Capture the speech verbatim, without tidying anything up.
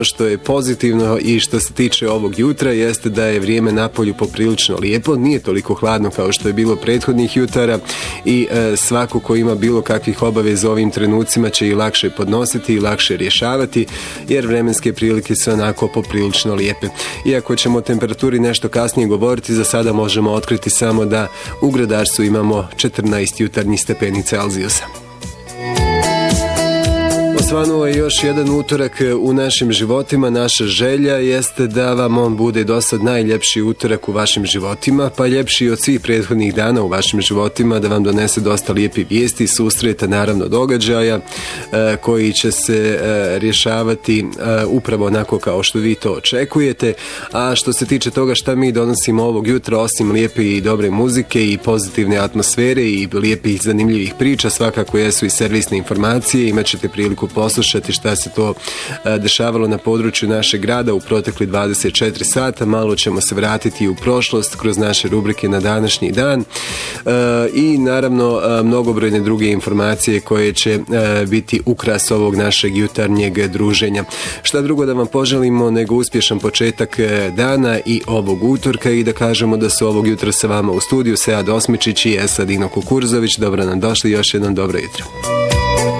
Što je pozitivno i što se tiče ovog jutra jeste da je vrijeme napolju poprilično lijepo, nije toliko hladno kao što je bilo prethodnih jutara i e, svako ko ima bilo kakvih obaveza ovim trenucima će i lakše podnositi i lakše rješavati, jer vremenske prilike su onako poprilično lijepe. Iako ćemo o temperaturi nešto kasnije govoriti, za sada možemo otkriti samo da u Gradarcu imamo četrnaest jutarnjih stepeni Celzijusa. Osvanuo je još jedan utorak u našim životima. Naša želja jeste da vam on bude dosad najljepši utorak u vašim životima, pa ljepši od svih prethodnih dana u vašim životima, da vam donese dosta lijepi vijesti, susreta, naravno događaja e, koji će se e, rješavati e, upravo onako kao što vi to očekujete. A što se tiče toga šta mi donosimo ovog jutra, osim lijepe i dobre muzike i pozitivne atmosfere i lijepih zanimljivih priča, svakako jesu i servisne informacije. Imat ćete priliku poslušati šta se to a, dešavalo na području našeg grada u protekli dvadeset četiri sata. Malo ćemo se vratiti u prošlost kroz naše rubrike na današnji dan a, i naravno a, mnogobrojne druge informacije koje će a, biti ukras ovog našeg jutarnjeg druženja. Šta drugo da vam poželimo nego uspješan početak dana i ovog utorka i da kažemo da su ovog jutra sa vama u studiju Sead Osmičić i Esad Dino Kukurzović. Dobro nam došli, još jednom dobro jutro.